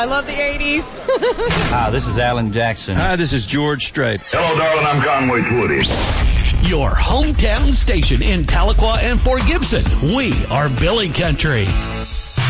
I love the 80s. Hi, this is Alan Jackson. Hi, this is George Strait. Hello, darling, I'm Conway Twitty. Your hometown station in Tahlequah and Fort Gibson. We are Billy Country.